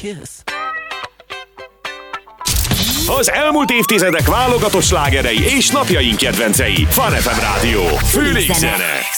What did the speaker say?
kiss. Az elmúlt évtizedek válogatott slágerei és napjaink kedvencei. Fun FM Rádió. Főleg zene.